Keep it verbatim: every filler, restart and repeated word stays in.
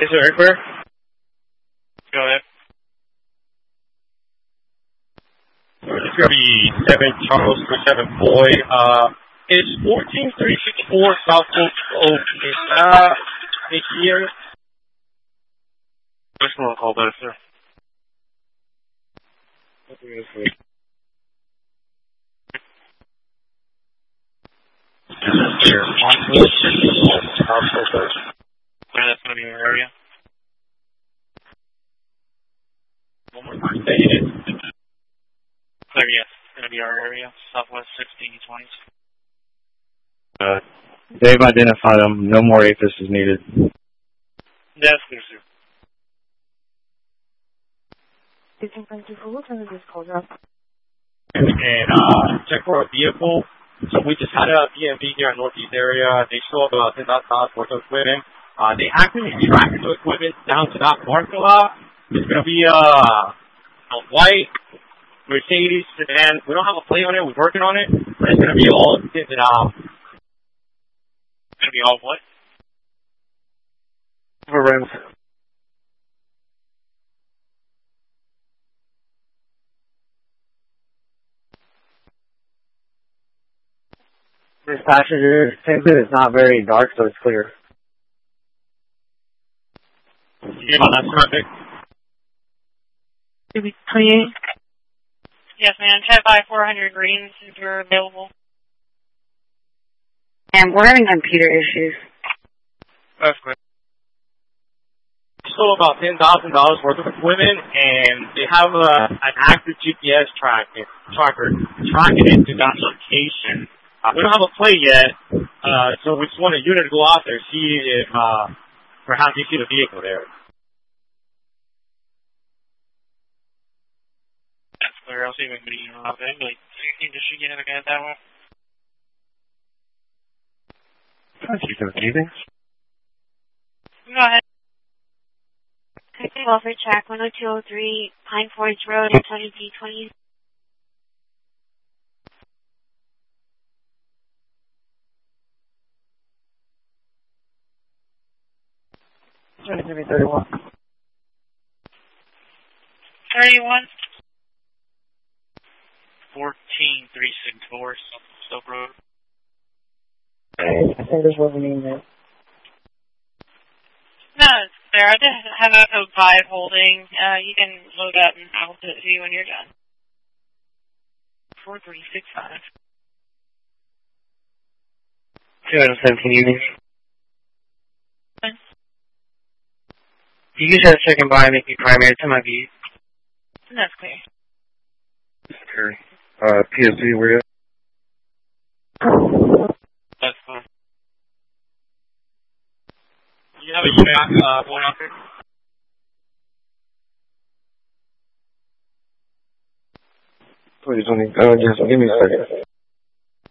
Is it right clear? Go ahead. It's going to be seven Charles for seven Boy. Uh, it's fourteen three six four South Coast Oak. Is that it here? Just want to call that, sir. Here, on South Coast Oak. Yeah, that's going to be your area. One more time. Say it. Clear, yes. It's going to be our area. Southwest sixteen twenty. Uh, they've identified them. No more A P I S is needed. That's clear, sir. And uh, check for a vehicle. So we just had a B M V here in the Northeast area. They show up about ten thousand dollars worth of equipment. Uh, they actually tracked the equipment down to that parking lot. It's going to be uh, a white Mercedes sedan. We don't have a plate on it. We're working on it. But it's going to be all tinted out. It's going to be all what? For rims. This passenger, thankfully it's not very dark, so it's clear. You about that traffic? twenty-eight? Yes, ma'am. ten by four hundred greens if you're available. And we're having computer issues. That's good. So about ten thousand dollars worth of equipment, and they have uh, an active G P S tracking tracker tracking it to that location. Uh, we don't have a play yet, uh, so we just want a unit to go out there, see if uh, perhaps you see the vehicle there. That's clear. I'll see if I can get you out there. Like, sixteen, just shoot you in the at that one. You can anything? Go ahead. Well, for track one oh two oh three, Pine Forest Road, and twenty D twenty. thirty-one. thirty-one. fourteen three six four, Soap Road. I think this wasn't in there. No, it's there. I just have a code five holding. Uh, you can load up and I'll put it to you when you're done. four three six five. two out of seventeen units. You just have a second by and make me primary to my view. That's clear. Okay. Uh, P S V, where you at? That's fine. You have a unit uh, going out there? Please, only, uh, just give me a second.